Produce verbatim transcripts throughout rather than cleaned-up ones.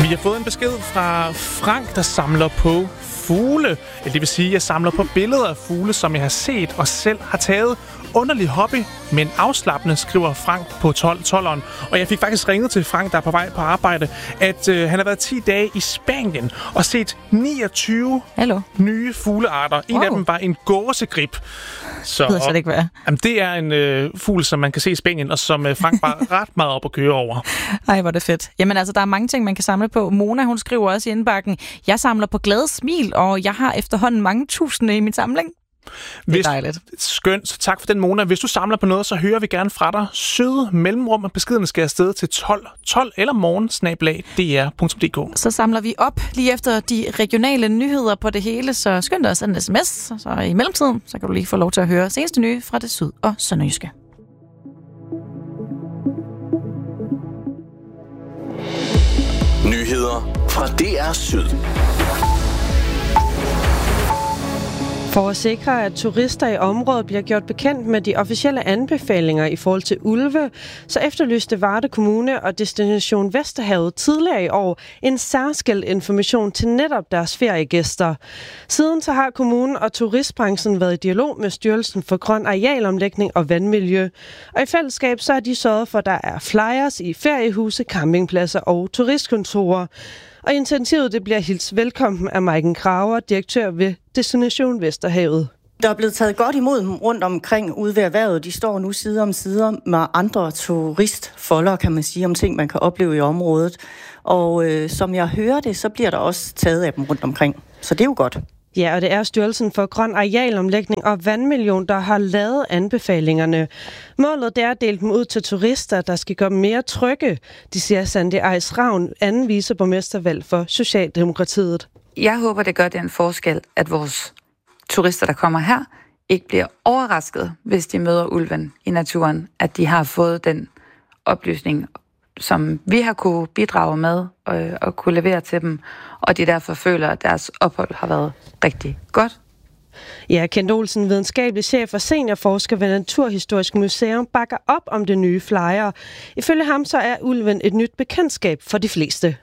Vi har fået en besked fra Frank, der samler på fugle. Det vil sige, at jeg samler på billeder af fugle, som jeg har set og selv har taget. Underlig hobby, men afslappende, skriver Frank på tolv tolveren. Og jeg fik faktisk ringet til Frank, der er på vej på arbejde, at øh, han har været ti dage i Spanien og set niogtyve Hallo. nye fuglearter. En wow. af dem var en gåsegrib. Så, det, og, ikke være. Jamen, det er en øh, fugl, som man kan se i Spanien, og som øh, Frank var ret meget op at køre over. Ej, hvor er det fedt. Jamen altså, der er mange ting, man kan samle på. Mona, hun skriver også i indbakken, jeg samler på glade smil, og jeg har efterhånden mange tusinde i min samling. Det er dejligt. Skønt. Så tak for den, Mona. Hvis du samler på noget, så hører vi gerne fra dig. Søde mellemrum, og beskeden skal afsted til tolv tolv eller morgen snabel-a d r punktum d k. Så samler vi op lige efter de regionale nyheder på det hele, så skynd dig at sende en sms. Så i mellemtiden, så kan du lige få lov til at høre seneste nye fra det syd- og sønderjyske. Nyheder fra D R Syd. For at sikre, at turister i området bliver gjort bekendt med de officielle anbefalinger i forhold til ulve, så efterlyste Varde Kommune og Destination Vesterhavet tidligere i år en særskilt information til netop deres feriegæster. Siden så har kommunen og turistbranchen været i dialog med Styrelsen for Grøn Arealomlægning og Vandmiljø. Og i fællesskab så har de sørget for, at der er flyers i feriehuse, campingpladser og turistkontorer. Og initiativet det bliver hilst velkommen af Maiken Kraver, direktør ved Destination Vesterhavet. Der er blevet taget godt imod dem rundt omkring ude ved erhvervet. De står nu side om side med andre turistfolder, kan man sige, om ting, man kan opleve i området. Og øh, som jeg hører det, så bliver der også taget af dem rundt omkring. Så det er jo godt. Ja, og det er Styrelsen for Grøn Arealomlægning og Vandmiljø, der har lavet anbefalingerne. Målet det er at dele dem ud til turister, der skal gøre dem mere trygge, de siger Sandy Eis Ravn, anden viceborgmestervalg for Socialdemokratiet. Jeg håber, det gør den forskel, at vores turister, der kommer her, ikke bliver overrasket, hvis de møder ulven i naturen, at de har fået den oplysning, som vi har kunne bidrage med og, og kunne levere til dem, og de derfor føler, at deres ophold har været rigtig godt. Ja, Kent Olsen, videnskabelig chef og seniorforsker ved Naturhistorisk Museum, bakker op om det nye flyer. Ifølge ham så er ulven et nyt bekendtskab for de fleste.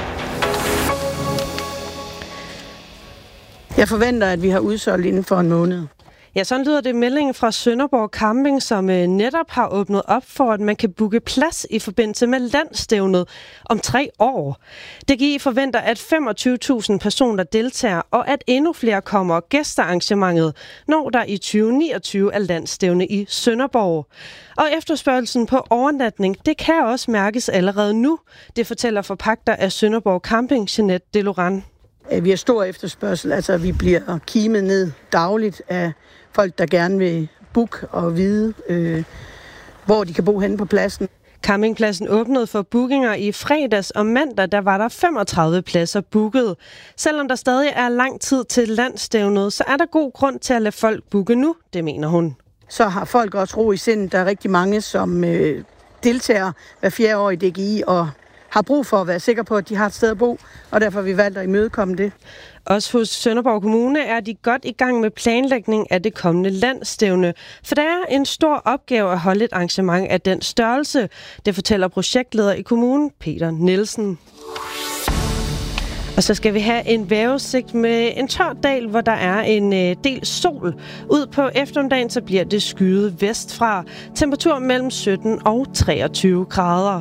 Jeg forventer, at vi har udsolgt inden for en måned. Ja, sådan lyder det meldingen fra Sønderborg Camping, som øh, netop har åbnet op for, at man kan booke plads i forbindelse med landstævnet om tre år. D G I forventer, at femogtyve tusind personer deltager, og at endnu flere kommer gæstearrangementet, når der i tyve niogtyve er landstævne i Sønderborg. Og efterspørgelsen på overnatning, det kan også mærkes allerede nu. Det fortæller forpagter af Sønderborg Camping, Jeanette Deloran. Vi har stor efterspørgsel, altså vi bliver kimet ned dagligt af folk, der gerne vil booke og vide, øh, hvor de kan bo henne på pladsen. Campingpladsen åbnede for bookinger i fredags, og mandag der var der femogtredive pladser booket. Selvom der stadig er lang tid til landstævnet, så er der god grund til at lade folk booke nu, det mener hun. Så har folk også ro i sindet. Der er rigtig mange, som øh, deltager hver fjerde år i D G I og har brug for at være sikker på, at de har et sted at bo, og derfor har vi valgt at imødekomme det. Også hos Sønderborg Kommune er de godt i gang med planlægning af det kommende landstævne, for der er en stor opgave at holde et arrangement af den størrelse. Det fortæller projektleder i kommunen, Peter Nielsen. Og så skal vi have en vejrudsigt med en tør dal, hvor der er en øh, del sol. Ud på eftermiddagen så bliver det skyet vestfra. Temperatur mellem sytten og treogtyve grader.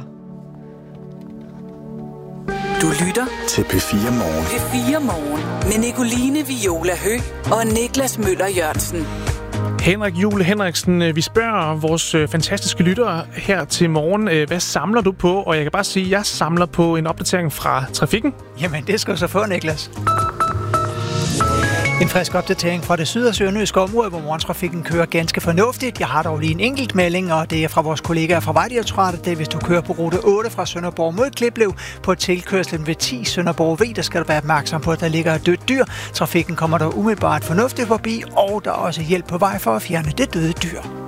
Du lytter til P fire Morgen. P fire Morgen med Nicoline Viola Høgh og Niklas Møller Jørgensen. Henrik Jule Henriksen, vi spørger vores fantastiske lyttere her til morgen, hvad samler du på? Og jeg kan bare sige, at jeg samler på en opdatering fra trafikken. Jamen, det skal du så få, Niklas. En frisk opdatering fra det syd- og sønderjyske område, hvor morgentrafikken kører ganske fornuftigt. Jeg har dog lige en enkelt melding, og det er fra vores kollegaer fra Vejdirektoratet. Det er, hvis du kører på rute otte fra Sønderborg mod Kliplev på tilkørslen ved ti Sønderborg V, der skal du være opmærksom på, at der ligger et dødt dyr. Trafikken kommer dog umiddelbart fornuftigt forbi, og der er også hjælp på vej for at fjerne det døde dyr.